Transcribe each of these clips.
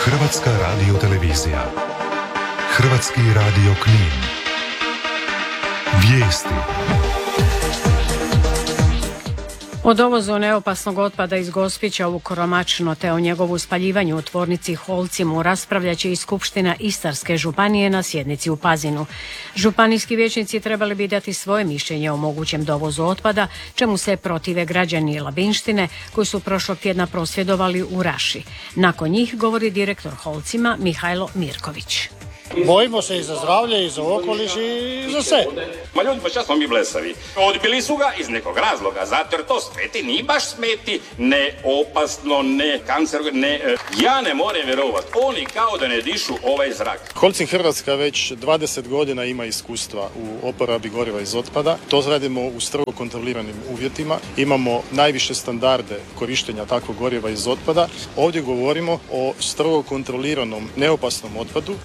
Hrvatska radiotelevizija. Hrvatski radio Knin. Vijesti. O dovozu neopasnog otpada iz Gospića u Koromačno te o njegovu spaljivanju u tvornici Holcim raspravljat će i Skupština Istarske županije na sjednici u Pazinu. Županijski vijećnici trebali bi dati svoje mišljenje o mogućem dovozu otpada, čemu se protive građani Labinštine koji su prošlog tjedna prosvjedovali u Raši. Nakon njih govori direktor Holcima Mihajlo Mirković. Bojimo se i za zdravlje, i za okoliš, i za sve. Ma ljudi, pa šta smo mi blesavi? Odbili su ga iz nekog razloga, zato jer to smeti, ni baš smeti, ne opasno, ne kancerogeno, ne... Ja ne moram vjerovati, oni kao da ne dišu ovaj zrak. Holcim Hrvatska već 20 godina ima iskustva u oporabi goriva iz otpada. To radimo u strogo kontroliranim uvjetima. Imamo najviše standarde korištenja takvog goriva iz otpada. Ovdje govorimo o strogo kontroliranom neopasnom otpadu.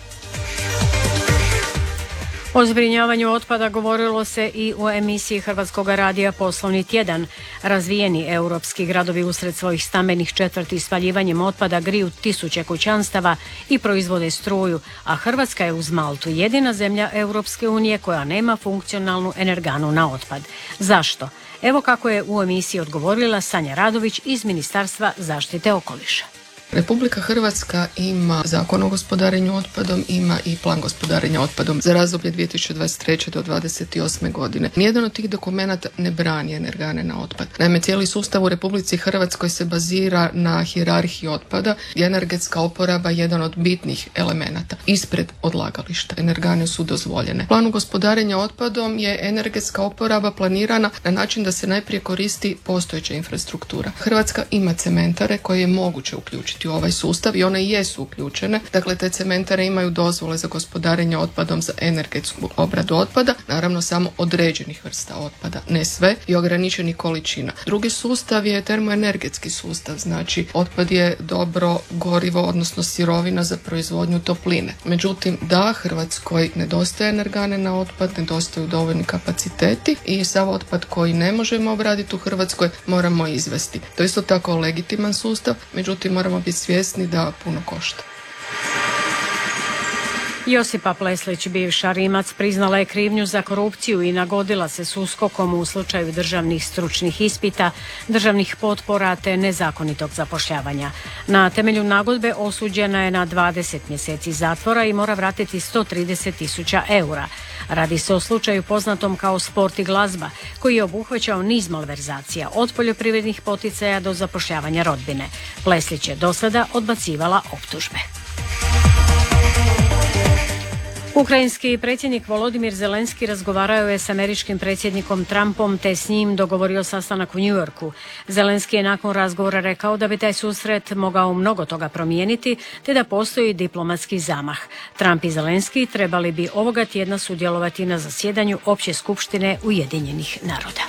O zbrinjavanju otpada govorilo se i u emisiji Hrvatskog radija Poslovni tjedan. Razvijeni europski gradovi usred svojih stambenih četvrti spaljivanjem otpada griju tisuće kućanstava i proizvode struju, a Hrvatska je uz Maltu jedina zemlja Europske unije koja nema funkcionalnu energanu na otpad. Zašto? Evo kako je u emisiji odgovorila Sanja Radović iz Ministarstva zaštite okoliša. Republika Hrvatska ima zakon o gospodarenju otpadom, ima i plan gospodarenja otpadom za razdoblje 2023. do 2028. godine. Nijedan od tih dokumenata ne brani energane na otpad. Naime, cijeli sustav u Republici Hrvatskoj se bazira na hijerarhiji otpada, gdje je energetska oporaba jedan od bitnih elemenata. Ispred odlagališta energane su dozvoljene. Planu gospodarenja otpadom je energetska oporaba planirana na način da se najprije koristi postojeća infrastruktura. Hrvatska ima cementare koje je moguće uključiti u ovaj sustav i one jesu uključene. Dakle, te cementare imaju dozvole za gospodarenje otpadom za energetsku obradu otpada, naravno samo određenih vrsta otpada, ne sve i ograničenih količina. Drugi sustav je termoenergetski sustav, znači otpad je dobro gorivo, odnosno sirovina za proizvodnju topline. Međutim, da, Hrvatskoj nedostaje energane na otpad, nedostaju dovoljni kapaciteti i sav otpad koji ne možemo obraditi u Hrvatskoj moramo izvesti. To je isto tako legitiman sustav, međutim moramo biti svjesni da puno košta. Josipa Pleslić, bivša Rimac, priznala je krivnju za korupciju i nagodila se s USKOK-om u slučaju državnih stručnih ispita, državnih potpora te nezakonitog zapošljavanja. Na temelju nagodbe osuđena je na 20 mjeseci zatvora i mora vratiti 130.000 eura. Radi se o slučaju poznatom kao Sport i glazba, koji je obuhvaćao niz malverzacija, od poljoprivrednih poticaja do zapošljavanja rodbine. Pleslić je do sada odbacivala optužbe. Ukrajinski predsjednik Volodimir Zelenski razgovarao je s američkim predsjednikom Trumpom te s njim dogovorio sastanak u New Yorku. Zelenski je nakon razgovora rekao da bi taj susret mogao mnogo toga promijeniti te da postoji diplomatski zamah. Trump i Zelenski trebali bi ovoga tjedna sudjelovati na zasjedanju Opće skupštine Ujedinjenih naroda.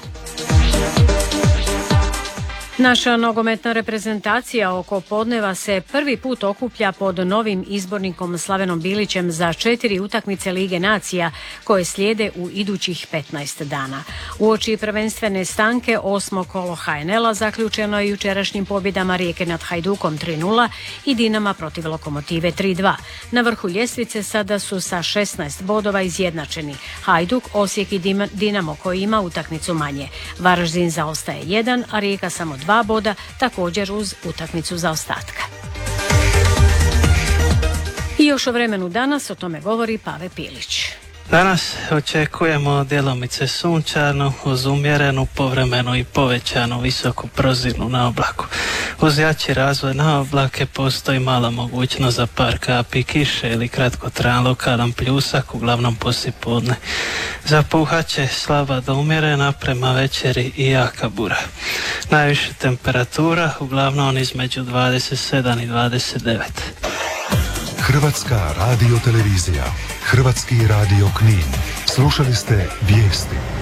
Naša nogometna reprezentacija oko podneva se prvi put okuplja pod novim izbornikom Slavenom Bilićem za 4 utakmice Lige nacija koje slijede u idućih 15 dana. Uoči prvenstvene stanke 8. kolo HNL-a zaključeno je jučerašnjim pobjedama Rijeke nad Hajdukom 3-0 i Dinama protiv Lokomotive 3-2. Na vrhu ljestvice sada su sa 16 bodova izjednačeni Hajduk, Osijek i Dinamo koji ima utakmicu manje. Varaždin zaostaje 1, a Rijeka samo 2 boda, također uz utakmicu zaostatka. I još o vremenu danas, o tome govori Pave Pilić. Danas očekujemo djelomice sunčano, uz umjerenu, povremenu i povećanu visoku prozirnu na oblaku. Uz jači razvoj na oblake postoji mala mogućnost za par kapi kiše ili kratkotrajan lokalan pljusak, uglavnom poslijepodne. Zapuhat će slaba do umjerena, prema večeri i jaka bura. Najviše temperatura uglavnom između 27 i 29. Hrvatska radiotelevizija. Hrvatski radio Knin. Slušali ste vijesti.